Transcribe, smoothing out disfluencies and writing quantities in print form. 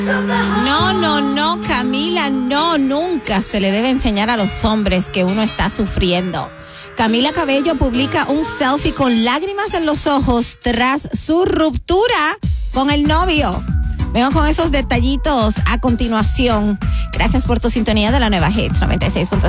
No, Camila, no, nunca se le debe enseñar a los hombres que uno está sufriendo. Camila Cabello publica un selfie con lágrimas en los ojos tras su ruptura con el novio. Vengo con esos detallitos a continuación. Gracias por tu sintonía de la nueva Hits 96.5.